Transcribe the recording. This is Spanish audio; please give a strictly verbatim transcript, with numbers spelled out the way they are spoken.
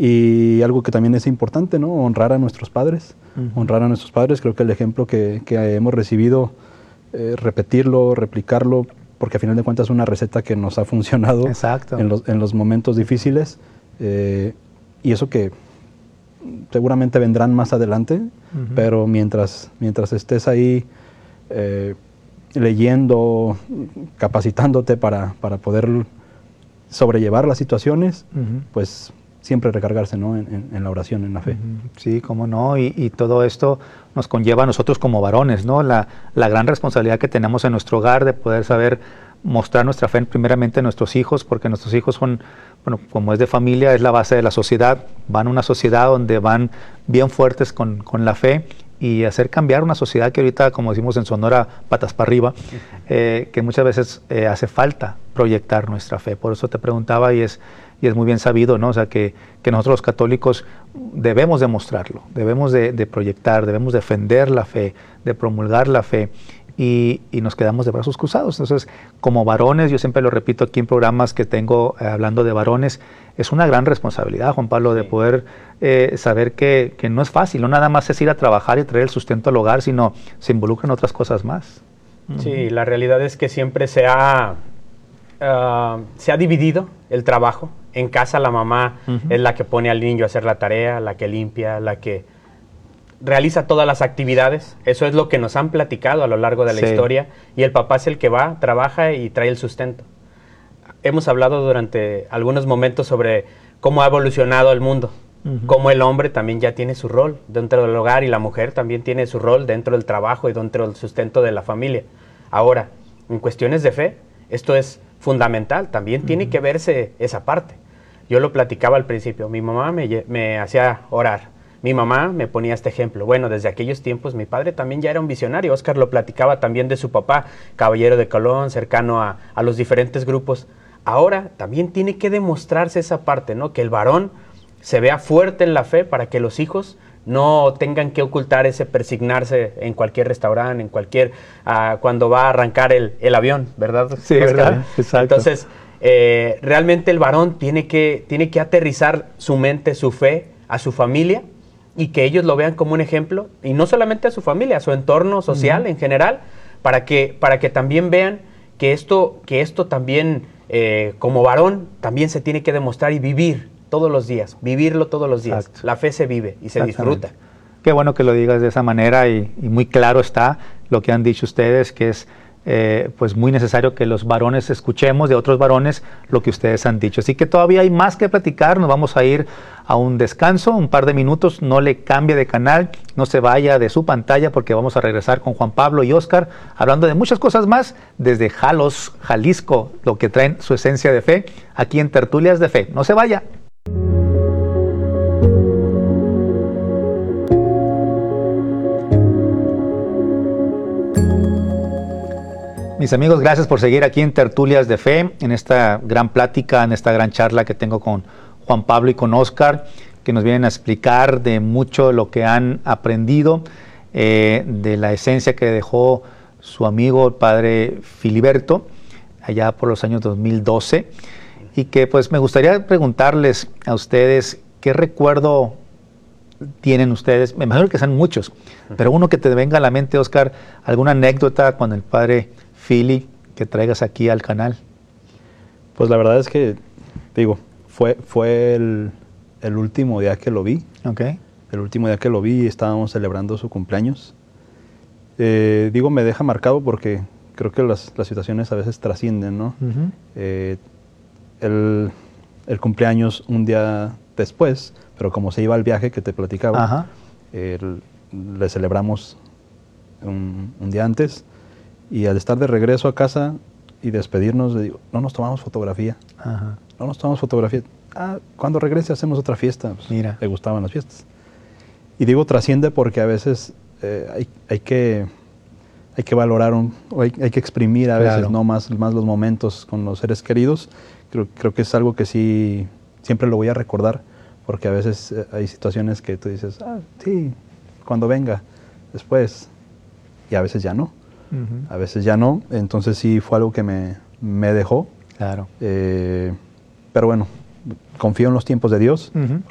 Y algo que también es importante, ¿no? Honrar a nuestros padres. Uh-huh. Honrar a nuestros padres. Creo que el ejemplo que, que hemos recibido, eh, repetirlo, replicarlo, porque a final de cuentas es una receta que nos ha funcionado en los, en los momentos difíciles. Eh, y eso que seguramente vendrán más adelante, uh-huh. pero mientras, mientras estés ahí eh, leyendo, capacitándote para, para poder sobrellevar las situaciones, uh-huh. pues siempre recargarse, ¿no? en, en, en la oración, en la fe. Uh-huh. Sí, cómo no, y, y todo esto nos conlleva a nosotros como varones, ¿no? La, la gran responsabilidad que tenemos en nuestro hogar de poder saber mostrar nuestra fe primeramente a nuestros hijos, porque nuestros hijos son, bueno, como es de familia, es la base de la sociedad. Van a una sociedad donde van bien fuertes con, con la fe, y hacer cambiar una sociedad que ahorita, como decimos en Sonora, patas para arriba, eh, que muchas veces eh, hace falta proyectar nuestra fe. Por eso te preguntaba, y es, y es muy bien sabido, ¿no? O sea, que, que nosotros los católicos debemos demostrarlo, debemos de, de proyectar, debemos defender la fe, de promulgar la fe. Y, y nos quedamos de brazos cruzados. Entonces, como varones, yo siempre lo repito aquí en programas que tengo eh, hablando de varones, es una gran responsabilidad, Juan Pablo, de poder eh, saber que, que no es fácil, no nada más es ir a trabajar y traer el sustento al hogar, sino se involucran otras cosas más. Sí, la realidad es que siempre se ha, uh, se ha dividido el trabajo. En casa la mamá uh-huh. es la que pone al niño a hacer la tarea, la que limpia, la que realiza todas las actividades. Eso es lo que nos han platicado a lo largo de la sí. historia, y el papá es el que va, trabaja y trae el sustento. Hemos hablado durante algunos momentos sobre cómo ha evolucionado el mundo, uh-huh. cómo el hombre también ya tiene su rol dentro del hogar y la mujer también tiene su rol dentro del trabajo y dentro del sustento de la familia. Ahora, en cuestiones de fe, esto es fundamental, también uh-huh. tiene que verse esa parte. Yo lo platicaba al principio, mi mamá me, me hacía orar. Mi mamá me ponía este ejemplo. Bueno, desde aquellos tiempos mi padre también ya era un visionario. Oscar lo platicaba también de su papá, caballero de Colón, cercano a, a los diferentes grupos. Ahora también tiene que demostrarse esa parte, ¿no? Que el varón se vea fuerte en la fe para que los hijos no tengan que ocultar ese persignarse en cualquier restaurante, en cualquier, uh, cuando va a arrancar el, el avión, ¿verdad? Sí, Oscar? ¿Verdad? Exacto. Entonces, eh, realmente el varón tiene que, tiene que aterrizar su mente, su fe a su familia, y que ellos lo vean como un ejemplo, y no solamente a su familia, a su entorno social uh-huh. en general, para que, para que también vean que esto, que esto también, eh, como varón, también se tiene que demostrar y vivir todos los días, vivirlo todos los días. Exacto. La fe se vive y se disfruta. Qué bueno que lo digas de esa manera, y, y muy claro está lo que han dicho ustedes, que es Eh, pues muy necesario que los varones escuchemos de otros varones lo que ustedes han dicho. Así que todavía hay más que platicar. Nos vamos a ir a un descanso, un par de minutos. No le cambie de canal, no se vaya de su pantalla, porque vamos a regresar con Juan Pablo y Oscar hablando de muchas cosas más desde Jalos, Jalisco, lo que traen su esencia de fe aquí en Tertulias de Fe. No se vaya. Mis amigos, gracias por seguir aquí en Tertulias de Fe, en esta gran plática, en esta gran charla que tengo con Juan Pablo y con Oscar, que nos vienen a explicar de mucho de lo que han aprendido, eh, de la esencia que dejó su amigo el padre Filiberto, allá por los años dos mil doce, y que pues me gustaría preguntarles a ustedes qué recuerdo tienen ustedes. Me imagino que sean muchos, pero uno que te venga a la mente, Oscar, alguna anécdota con el padre Fili, que traigas aquí al canal. Pues la verdad es que, digo, fue, fue el, el último día que lo vi. Okay. El último día que lo vi, estábamos celebrando su cumpleaños. Eh, digo, me deja marcado porque creo que las, las situaciones a veces trascienden, ¿no? Uh-huh. eh, el, el cumpleaños un día después, pero como se iba al viaje que te platicaba, uh-huh. eh, le celebramos un, un día antes. Y al estar de regreso a casa y despedirnos, le digo, no nos tomamos fotografía. Ajá. No nos tomamos fotografía. Ah, cuando regrese hacemos otra fiesta. Pues, Mira. Le gustaban las fiestas. Y digo, trasciende porque a veces eh, hay, hay, que, hay que valorar, un, hay, hay que exprimir a claro. veces ¿no? más, más los momentos con los seres queridos. Creo, creo que es algo que sí, siempre lo voy a recordar, porque a veces eh, hay situaciones que tú dices, ah, sí, cuando venga, después, y a veces ya no. Uh-huh. A veces ya no, entonces sí fue algo que me, me dejó. Claro. Eh, pero bueno, confío en los tiempos de Dios, uh-huh.